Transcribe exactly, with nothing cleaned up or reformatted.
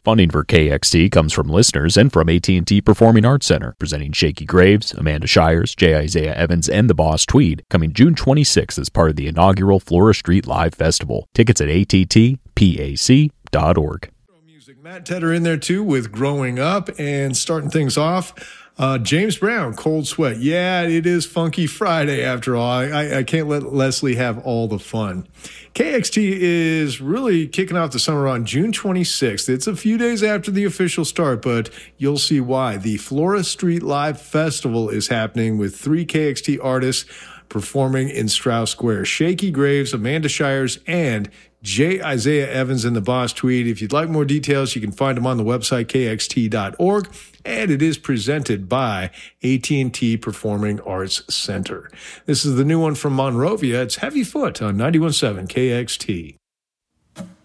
Funding for K X T comes from listeners and from A T and T Performing Arts Center, presenting Shakey Graves, Amanda Shires, J. Isaiah Evans, and the Boss Tweed, coming June twenty-sixth as part of the inaugural Flora Street Live Festival. Tickets at A T T pac dot org. Music. Matt Tedder in there too with Growing Up, and starting things off, uh, James Brown, Cold Sweat. Yeah, it is Funky Friday after all. I, I, I can't let Leslie have all the fun. K X T is really kicking off the summer on June twenty-sixth. It's a few days after the official start, but you'll see why. The Flora Street Live Festival is happening with three K X T artists performing in Strauss Square. Shakey Graves, Amanda Shires, and J. Isaiah Evans and the Boss Tweed. If you'd like more details, you can find them on the website k x t dot org, and it is presented by A T and T Performing Arts Center. This is the new one from Monrovia. It's Heavy Foot on ninety-one point seven K X T.